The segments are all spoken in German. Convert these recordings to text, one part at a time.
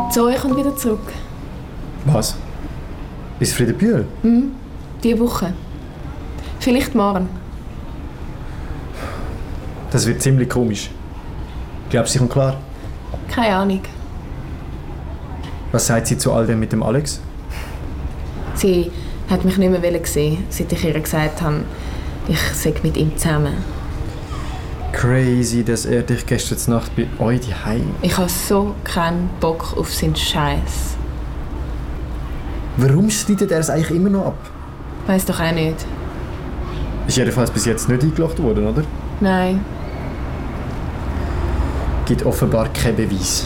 Zoe kommt wieder zurück. Was? Ist Friedenbühl? Diese Woche. Vielleicht morgen. Das wird ziemlich komisch. Glaubst du, sie kommt klar? Keine Ahnung. Was sagt sie zu all dem mit dem Alex? Sie hat mich nicht mehr sehen, seit ich ihr gesagt habe, ich sei mit ihm zusammen. Crazy, dass er dich gestern Nacht bei euch daheim. Ich habe so keinen Bock auf seinen Scheiß. Warum streitet er es eigentlich immer noch ab? Weiss doch auch nicht. Ist jedenfalls bis jetzt nicht eingelacht worden, oder? Nein. Gibt offenbar keinen Beweis.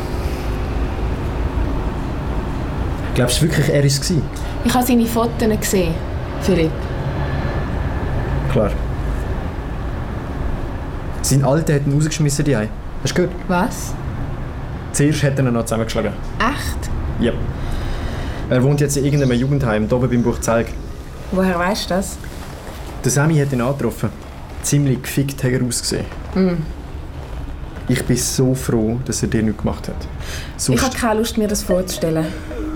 Glaubst du wirklich, er war es? Ich habe seine Fotos gesehen, Philipp. Klar. Sein Alter hat ihn rausgeschmissen, die Hast du gehört? Was? Zuerst hat er ihn noch zusammengeschlagen. Echt? Ja. Er wohnt jetzt in irgendeinem Jugendheim, hier oben beim Buchzelg. Woher weisst du das? Der Sammy hat ihn angetroffen. Ziemlich gefickt hat er ausgesehen. Ich bin so froh, dass er dir nichts gemacht hat. Ich habe keine Lust, mir das vorzustellen.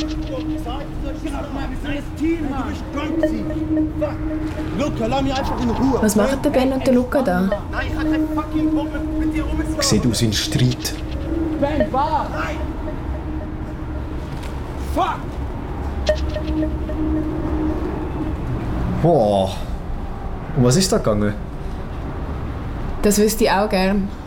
Luca, lass mich einfach in Ruhe. Was machen der Ben und der Luca da? Nein, ich hab keinen fucking Bock mit dir rumzumachen. Sieht aus wie ein Streit. Ben, was? Nein! Fuck! Wow. Um was ist da gegangen? Das wüsste ich auch gern.